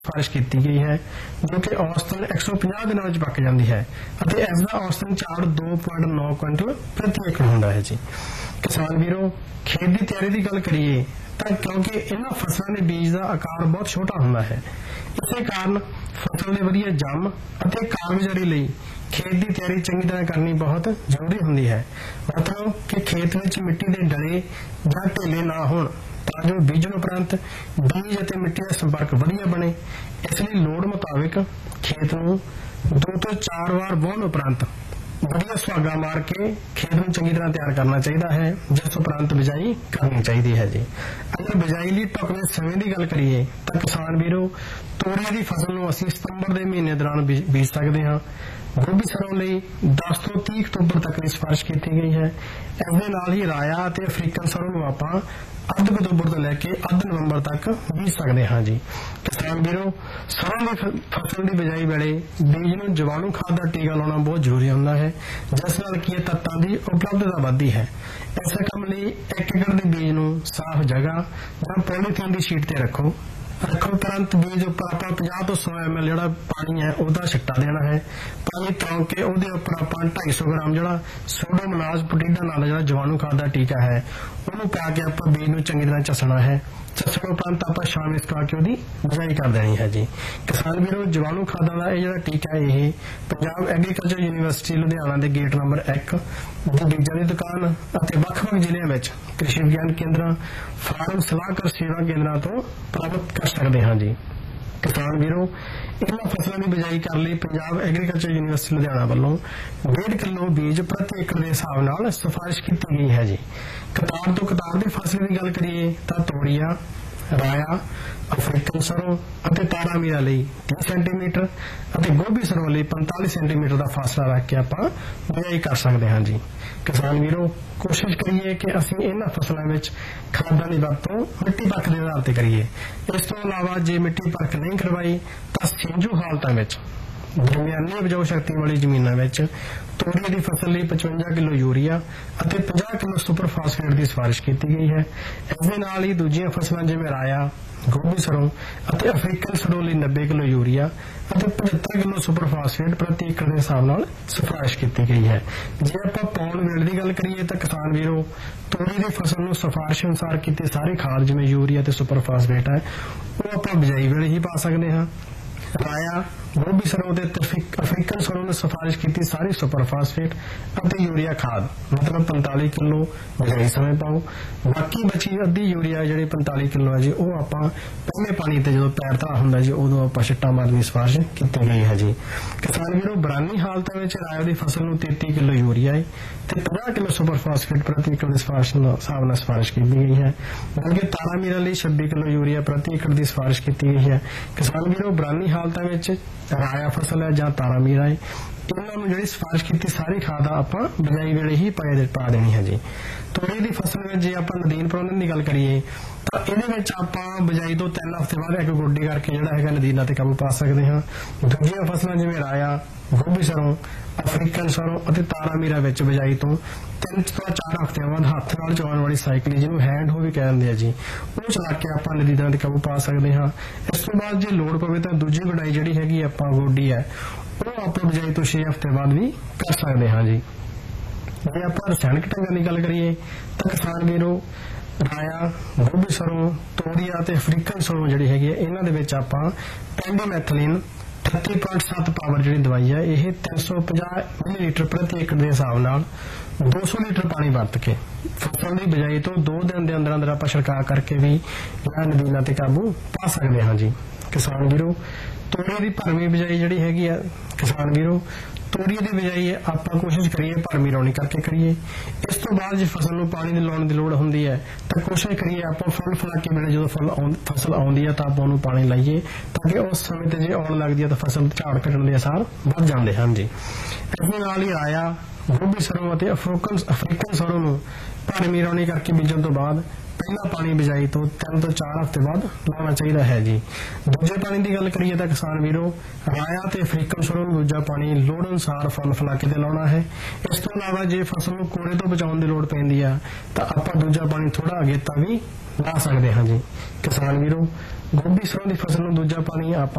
सिफारिश की गई है जो कि औसतन 150 दिनों में पक जाती है। इसका औसतन झाड़ 2.9 क्विंटल प्रति एकड़ होंदा है जी। किसान वीरों, खेत की तैयारी की गल करिए तो क्योंकि इन्हां फसलों के बीज का आकार बहुत छोटा होंदा है, इस कारण फसल की वधिया जम और कारगुजारी लई खेत की तैयारी चंगी तरह करनी बहुत जरूरी होंदी है। मतलब कि खेत में मिट्टी के डले या ढेले ना होण तां जो बीजण उपरंत बीज और मिट्टी का संपर्क वधिया बने। इसलिए लोड़ मुताबिक खेत नूं 2 ਤੋਂ 4 वार वाहण उपरंत वधिया सुहागा मार के खेत नूं चंगी तरह तैयार करना चाहिए है, जिस उपरंत बिजाई करनी चाहिए है जी। अगर बिजाई लई ढुकवें समय की गल करिए तो किसान वीरों, तोरी की फसल नूं असीं सितंबर के महीने दौरान बीज सकते हाँ। गोभी सरों लई 10 ਤੋਂ 30 अक्तूबर तक की सिफारिश की गई है। इस दे नाल ही राया ते अफ्रीकन सरों नूं आपां अध अक्तूबर तो लैके अध नवंबर तक बीज सकते हाँ जी। किसान वीरों, सरों की फसल की बिजाई वेले बीज नूं जीवाणु खाद का टीका लाना बहुत जरूरी होंदा है, जिस नाल की तत्तां की उपलब्धता बढ़दी है। इस काम लई 1 एकड़ के बीज नूं साफ जगह या पॉलीथीन की शीट ते रखो तुरंत बीज उपर आप 50 ਤੋਂ 100 ml जो पानी है उसका छिट्टा देना है। पानी तरौं के उसके उपर आप 250 ग्राम जो सूडोमोनास पोटेडा नाल जो जीवाणु खाद का टीका है उन्होंने पा के आप बीज नूं चंगी तरह झसना है। झसण उपरंत आप शाम इसका के उसकी बिजाई कर देनी है जी। किसान वीरों, जीवाणु खादा का यह टीका है पंजाब एग्रीकल्चर यूनिवर्सिटी लुधियाना के गेट नंबर 1 बीजां की दुकान और ਵੱਖ-ਵੱਖ ਜ਼ਿਲ੍ਹਿਆਂ में कृषि विज्ञान केंद्र फार्म सलाहकार सेवा केंद्रों तो प्राप्त कर सकते हैं जी। किसान वीरों, इन्हां फसलों की बिजाई करने लई पंजाब एग्रीकल्चर यूनिवर्सिटी लुधियाना वालों 1.5 किलो बीज प्रति एकड़ के हिसाब नाल सिफारिश की गई है जी। कतार तो कतार की फसल की गल करिए तो तोरिया, राया, अफ्रीकन सरों और तारा मीरा लई 30 सेंटीमीटर और गोभी सरों लई 45 सेंटीमीटर का फासला रख के आप बिजाई कर सकते हैं जी। किसान वीरों, कोशिश करिए कि असीं इन्हां फसलों में खादां दी वरतों मिट्टी परख के आधार पर करिए। इस तो अलावा जे मिट्टी परख नहीं करवाई तो सींजू हालतां में दरमियानी उपजाऊ शक्ति वाली जमीनों में तोरी की फसल लिए 55 किलो यूरिया और 50 किलो सुपर फास्फेट की सिफारिश की गई है। इस दे नाल ही दूजियां फसलों जिवें राया, गोभी सरों और अफ्रीकन सरों लिए 90 किलो यूरिया और 75 किलो सुपर फास्फेट प्रति एकड़ के हिसाब नाल सिफारिश की गई है। जे आपां पाउण वेल की गल करिए तो किसान वीरों, तोरी की फसल नूं सिफारिश अनुसार की सारी खाद जिवें यूरिया ते सुपर फास्फेट है वो आपां बिजाई वेले ही पा सकते हाँ। राया, गोभी सरों ते अफ्रीकन सरों ने सिफारिश की सारी सुपर फास्फेट और यूरिया खाद मतलब 45 किलो बिजाई समय पाओ। बाकी बची अद्धी यूरिया जी 45 किलो है जी वो आप पहले पानी ते जो पैर धरा होंदा जी उदों आप छिट्टा मारने की सिफारिश की गई है जी। किसान वीरों, बरानी हालत में राया की फसल में 33 किलो यूरिया है तो 50 किलो सुपर फास्फेट प्रति एकड़ हिसाब नाल सिफारिश की गई है। बल्कि तारा मीरा लिए 26 किलो यूरिया प्रति एकड़ की सिफारिश की गई है। किसान वीरों, बरानी हालत में राया फसल है या तारा मीरा है इन्होंने जी सिफारिश की सारी खाद आप बिजाई वेले ही पा देनी है जी। तोरी की फसल में जे आप नदीन प्रबंधन की गल करिए तो ये आप बिजाई तो 3 हफ्ते बाद एक गोडी करके जोड़ा है नदीना ते काबू पा सकते हैं। दूजिया फसलों जिवें राया, गोभी सरों, अफ्रीकन सरों और तारा मीरा विच बिजाई तो 3 ਤੋਂ 4 हफ्ते बाद हाथ नाल चलाउण वाली साइकिल जिन्होंने हैंड हो भी कह दिंदे जी वो चला के आप नदीना ते काबू पा सकते हैं। इस तो बाद जो लोड़ पवे तो दूजी गुडाई जिहड़ी हैगी आप गोडी है वो आप बिजाई तो 6 हफ्ते बाद भी कर सकते हैं जी। जे आप रसायनिक ढंगां की गल करिए तो किसान वीरों, राया, गोभी सरों, तोरिया ते अफ्रीकन सरों जिहड़ी हैगी इन्हां दे विच आपां पेंडीमेथिलीन 38.7 पावर जी दवाई है यह 350 मिलीलीटर प्रति एकड़ के हिसाब नाल 200 लीटर पानी वरत के फसल की बिजाई तो 2 दिन के अंदर अंदर आप छिड़काव करके भी नदीना ते काबू पा सकते हैं जी। किसान वीरों, तोरी की भरवी बिजाई जिहड़ी हैगी है किसान वीरों, तोरी की बिजाई आप कोशिश करिए भरवी रौनी करके करिए। इस तो बाद जो फसल में पानी लाने की लोड़ होंदी है तो कोशिश करिए आप फुल फलाके वेले जो फसल आउंदी है तो आप उन्होंने पानी लाइए ताकि उस समय ते जे आउण लगदी है तो फसल झाड़ घटण के आसार बढ़ जाते हैं जी। इस दे नाल ही राया, गोभी सरों और अफ्रीकन सरों में भरवी रौनी करके बीजण तो बाद ਪਹਿਲਾ ਪਾਣੀ ਬਿਜਾਈ ਤੋਂ 3 ਤੋਂ 4 ਹਫ਼ਤੇ ਬਾਅਦ ਲਾਉਣਾ ਚਾਹੀਦਾ ਹੈ ਜੀ। ਦੂਜੇ ਪਾਣੀ ਦੀ ਗੱਲ ਕਰੀਏ ਤਾਂ ਕਿਸਾਨ ਵੀਰੋ ਰਾਇਆ ਤੇ ਅਫਰੀਕਨ ਸਰੋਂ ਨੂੰ ਦੂਜਾ ਪਾਣੀ ਲੋੜ ਅਨੁਸਾਰ ਫਲ ਫਲਾਕੇ ਤੇ ਲਾਉਣਾ ਹੈ। ਇਸ ਤੋਂ ਇਲਾਵਾ ਜੇ ਫਸਲ ਨੂੰ ਕੋੜੇ ਤੋਂ ਬਚਾਉਣ ਦੀ ਲੋੜ ਪੈਂਦੀ ਆ ਤਾਂ ਆਪਾਂ ਦੂਜਾ ਪਾਣੀ ਥੋੜਾ ਅਗੇਤਾ ਵੀ ਲਾ ਸਕਦੇ ਹਾਂ ਜੀ। ਕਿਸਾਨ ਵੀਰੋ ਗੋਭੀ ਸਰੋਂ ਦੀ ਫਸਲ ਨੂੰ ਦੂਜਾ ਪਾਣੀ ਆਪਾਂ